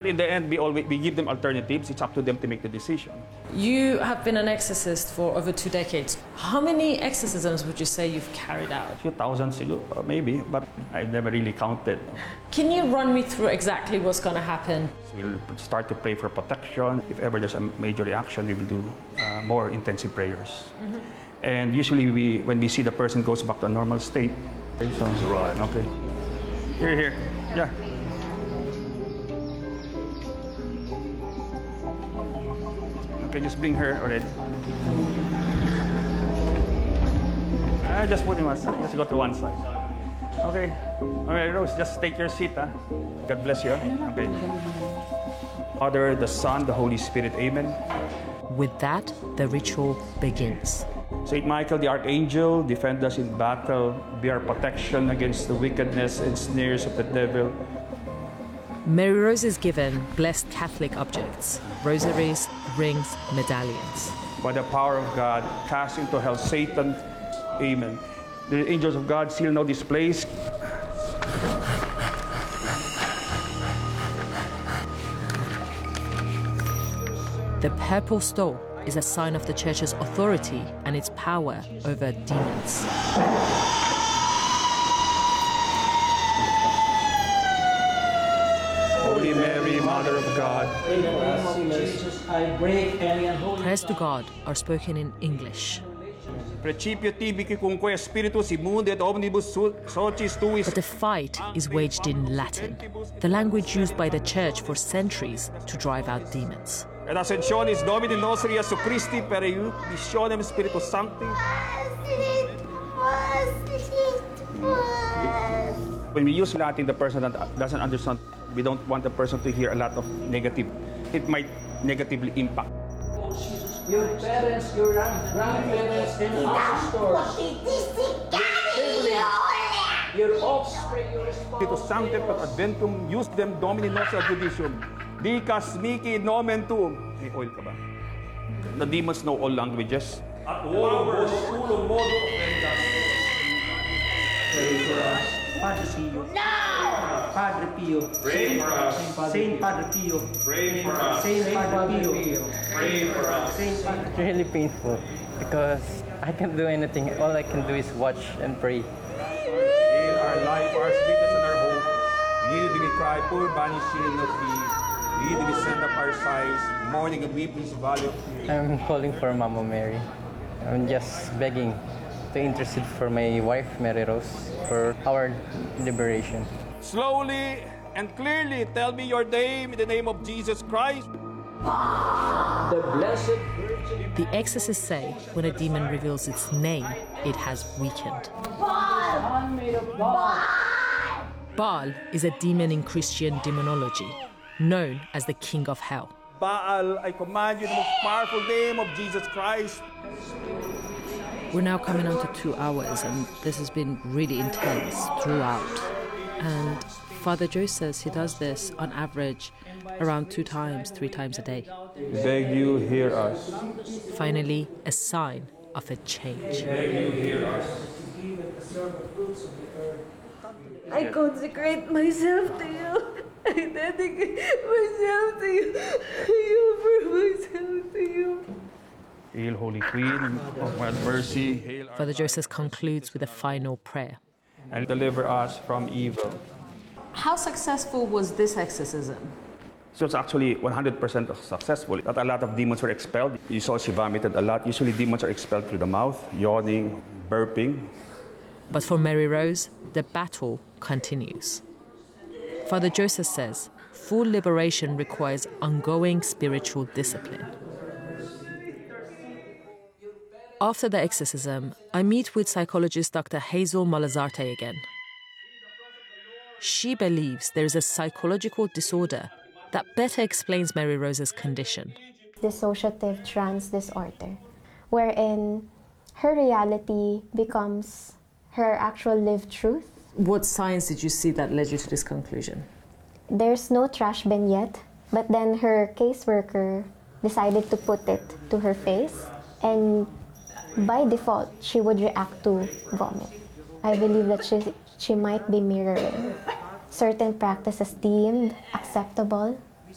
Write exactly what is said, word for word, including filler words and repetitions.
in the end, we always we give them alternatives. It's up to them to make the decision. You have been an exorcist for over two decades. How many exorcisms would you say you've carried out? A few thousand, maybe, but I've never really counted. Can you run me through exactly what's going to happen? We'll start to pray for protection. If ever there's a major reaction, we will do uh, more intensive prayers. Mm-hmm. And usually, we, when we see the person goes back to a normal state, okay, so, right. Okay. Here, here, yeah. Okay, just bring her already. Ah, just put him aside. Just go to one side. Okay. Okay, Rose, just take your seat. Huh? God bless you. Okay. Father, the Son, the Holy Spirit. Amen. With that, the ritual begins. Saint Michael, the Archangel, defend us in battle. Be our protection against the wickedness and snares of the devil. Mary Rose is given blessed Catholic objects, rosaries, rings, medallions. By the power of God, cast into hell Satan. Amen. The angels of God seal now this place. The purple stole is a sign of the Church's authority and its power over demons. Holy Mary, Mother of God, in the name of Jesus, I break any unholy. Prayers to God are spoken in English. Principio tibici cumque spiritus immundi et omnibus socis tuis. But the fight is waged in Latin, the language used by the Church for centuries to drive out demons. Et ascensionis Domini nostri Iesu Christi per iuditionem Spiritus Sancti. When we use Latin, the person that doesn't understand, we don't want the person to hear a lot of negative. It might negatively impact. Your parents, your grandparents, and ancestors, your offspring, your Spiritus Sancti per adventum, use them Domini nostra judicium. Dicas mihi nomen tuum. May oil ka ba? The demons know all languages. At powers, ulum modo ofendas. Pray for us. Padre Pio. No! Padre Pio. Pray for us. Saint Padre Pio. Pray for us. Saint Padre Pio. Pray for us. Saint Padre It's really painful because I can't do anything. All I can do is watch and pray. In our life, our sweetness and our hope, yield we cry, poor banished children of Eve. Yield we send up our sighs, mourning and weeping's valley of tears. I'm calling for Mama Mary. I'm just begging to intercede for my wife, Mary Rose, for our liberation. Slowly and clearly tell me your name in the name of Jesus Christ. The Blessed Virgin. The exorcists say when a demon reveals its name, it has weakened. Baal is a demon in Christian demonology, known as the King of Hell. Baal, I command you in the most powerful name of Jesus Christ. We're now coming on to two hours, and this has been really intense throughout. And Father Joe says he does this on average around two times, three times a day. Beg you, hear us. Finally, a sign of a change. Beg you, hear us. I consecrate myself to you. I dedicate myself to you. I offer myself to you. Hail, Holy Queen of mercy. Hail our Father Joseph concludes with a final prayer. and deliver us from evil. How successful was this exorcism? So it's actually one hundred percent successful. Not a lot of demons were expelled. You saw she vomited a lot. Usually demons are expelled through the mouth, yawning, burping. But for Mary Rose, the battle continues. Father Joseph says full liberation requires ongoing spiritual discipline. After the exorcism, I meet with psychologist Doctor Hazel Malazarte again. She believes there is a psychological disorder that better explains Mary Rose's condition. Dissociative trance disorder, wherein her reality becomes her actual lived truth. What signs did you see that led you to this conclusion? There's no trash bin yet, but then her caseworker decided to put it to her face, and by default, she would react to vomit. I believe that she, she might be mirroring certain practices deemed acceptable